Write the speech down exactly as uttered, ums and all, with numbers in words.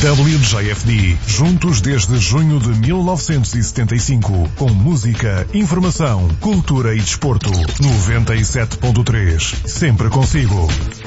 W J F D, juntos desde junho de mil novecentos e setenta e cinco, com música, informação, cultura e desporto. noventa e sete ponto três, sempre consigo.